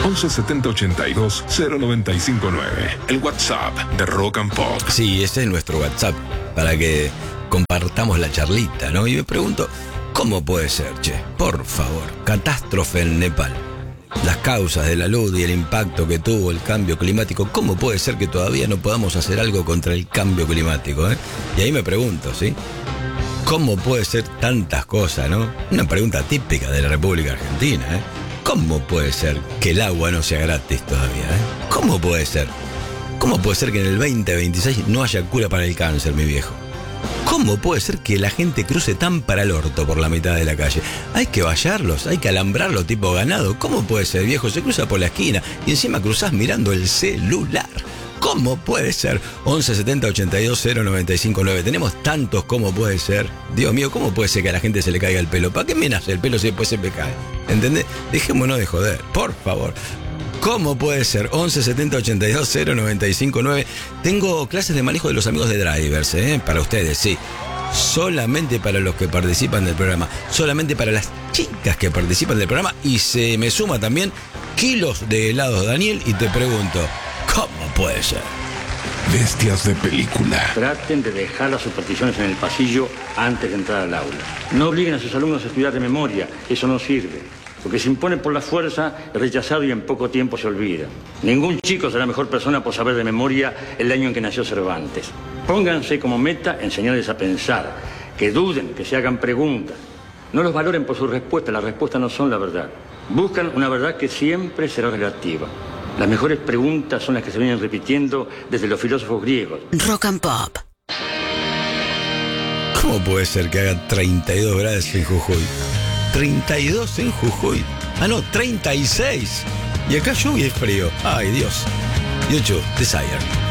11 70 82 0959. El WhatsApp de Rock and Pop. Sí, ese es nuestro WhatsApp, para que compartamos la charlita, ¿no? Y me pregunto, ¿cómo puede ser, che? Por favor, catástrofe en Nepal. Las causas de la luz y el impacto que tuvo el cambio climático, ¿cómo puede ser que todavía no podamos hacer algo contra el cambio climático, eh? Y ahí me pregunto, ¿sí? ¿Cómo puede ser tantas cosas, no? Una pregunta típica de la República Argentina, ¿eh? ¿Cómo puede ser que el agua no sea gratis todavía, eh? ¿Cómo puede ser? ¿Cómo puede ser que en el 2026 no haya cura para el cáncer, mi viejo? ¿Cómo puede ser que la gente cruce tan para el orto por la mitad de la calle? Hay que vallarlos, hay que alambrarlos tipo ganado. ¿Cómo puede ser, viejo? Se cruza por la esquina y encima cruzás mirando el celular. ¿Cómo puede ser? 11 70 82 0959. Tenemos tantos cómo puede ser. Dios mío, ¿cómo puede ser que a la gente se le caiga el pelo? ¿Para qué me nace el pelo si después se me cae? ¿Entendés? Dejémonos de joder, por favor. ¿Cómo puede ser? 11 70 82 0959. Tengo clases de manejo de los amigos de Drivers, para ustedes, sí. Solamente para los que participan del programa. Solamente para las chicas que participan del programa. Y se me suma también kilos de helados, Daniel. Y te pregunto, ¿cómo puede ser? Bestias de película. Traten de dejar las supersticiones en el pasillo antes de entrar al aula. No obliguen a sus alumnos a estudiar de memoria. Eso no sirve. Lo que se impone por la fuerza es rechazado y en poco tiempo se olvida. Ningún chico será mejor persona por saber de memoria el año en que nació Cervantes. Pónganse como meta enseñarles a pensar, que duden, que se hagan preguntas. No los valoren por sus respuestas, las respuestas no son la verdad. Buscan una verdad que siempre será relativa. Las mejores preguntas son las que se vienen repitiendo desde los filósofos griegos. Rock and Pop. ¿Cómo puede ser que haga 32 grados en Jujuy? 32 en Jujuy. Ah, no, 36. Y acá lluvia y frío. Ay, Dios. YouTube, Desire.